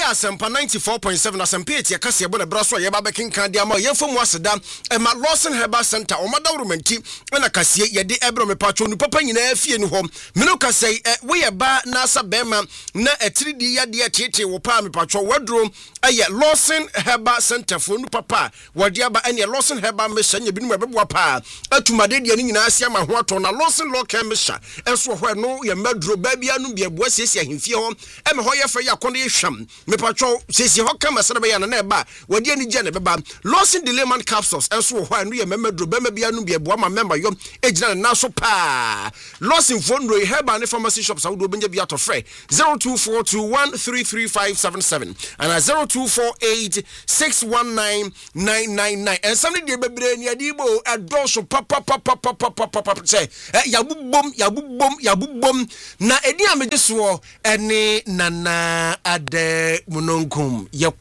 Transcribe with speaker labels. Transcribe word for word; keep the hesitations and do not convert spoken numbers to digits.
Speaker 1: ɛyɛ asempa ninety-four point seven asempa etie kase ebo na braso ye ba bekenkan dia ma ye fomu aseda ema Lawson Herbal Center o madawrumanti na kase ye de ebro me pacho nu papa nyina afie ni ho meno kase we ye ba na asa bema na etiridi ya de tete wo pa me pacho wadro ɛyɛ Lawson Herbal Center fo nu papa wode aba ene Lawson Herbal mesha nya binu mebeboa pa atumade de ni nyina asia ma ho ato na Lawson Local mesha enso ho no ye maduro ba bia nu bia boa siesie ahemfie ho eme ho ye fa ya kono ye hwam me pacho siesie ho kama sene be ya na na eba wode ani gye ne beba Lawson Delayman capsules enso ho no ye maduro ba bia nu bia boa ma member yo ejina na so pa Lawson fo no Herbal ne pharmacy shops awu do benja bia to frɛ zero two four two one three three five seven seven and zero two four eight six one nine nine nine nine and somebody de bebre ni adibo adoso papa papa papa papa say yabubom yabubom yabubom na edi amedeso ene nana ade munonkum ye